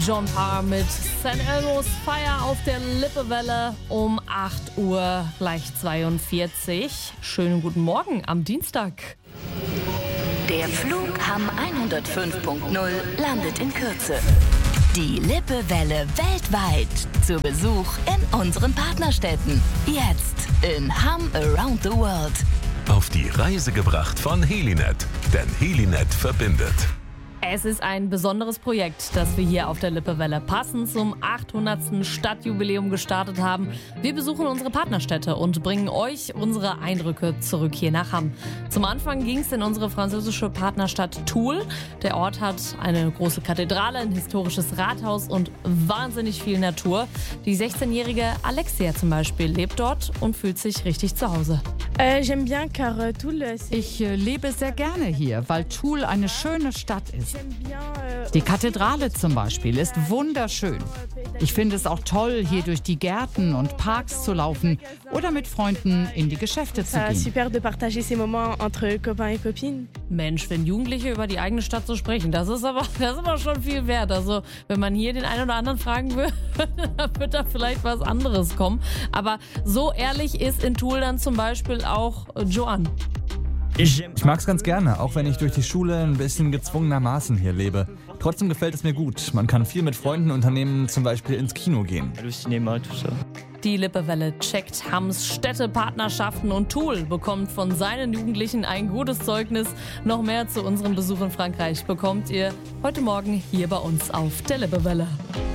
John Parr mit St. Elmo's Fire auf der Lippewelle um 8 Uhr gleich 42. Schönen guten Morgen am Dienstag. Der Flug Hamm 105.0 landet in Kürze. Die Lippewelle weltweit zu Besuch in unseren Partnerstädten. Jetzt in Hamm Around the World. Auf die Reise gebracht von Helinet, denn Helinet verbindet. Es ist ein besonderes Projekt, das wir hier auf der Lippewelle passend zum 800. Stadtjubiläum gestartet haben. Wir besuchen unsere Partnerstädte und bringen euch unsere Eindrücke zurück hier nach Hamm. Zum Anfang ging es in unsere französische Partnerstadt Toul. Der Ort hat eine große Kathedrale, ein historisches Rathaus und wahnsinnig viel Natur. Die 16-jährige Alexia zum Beispiel lebt dort und fühlt sich richtig zu Hause. Ich lebe sehr gerne hier, weil Toul eine schöne Stadt ist. Die Kathedrale zum Beispiel ist wunderschön. Ich finde es auch toll, hier durch die Gärten und Parks zu laufen oder mit Freunden in die Geschäfte zu gehen. Mensch, wenn Jugendliche über die eigene Stadt so sprechen, das ist aber schon viel wert. Also wenn man hier den einen oder anderen fragen will, dann wird da vielleicht was anderes kommen. Aber so ehrlich ist in Toul dann zum Beispiel auch Joan. Ich mag es ganz gerne, auch wenn ich durch die Schule ein bisschen gezwungenermaßen hier lebe. Trotzdem gefällt es mir gut. Man kann viel mit Freunden unternehmen, zum Beispiel ins Kino gehen. Die Lippewelle checkt Hamms Städtepartnerschaften und Toul bekommt von seinen Jugendlichen ein gutes Zeugnis. Noch mehr zu unserem Besuch in Frankreich bekommt ihr heute Morgen hier bei uns auf der Lippewelle.